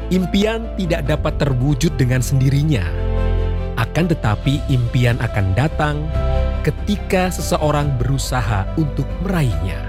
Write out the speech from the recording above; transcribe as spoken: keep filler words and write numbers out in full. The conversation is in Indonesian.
Impian tidak dapat terwujud dengan sendirinya. Akan tetapi impian akan datang ketika seseorang berusaha untuk meraihnya.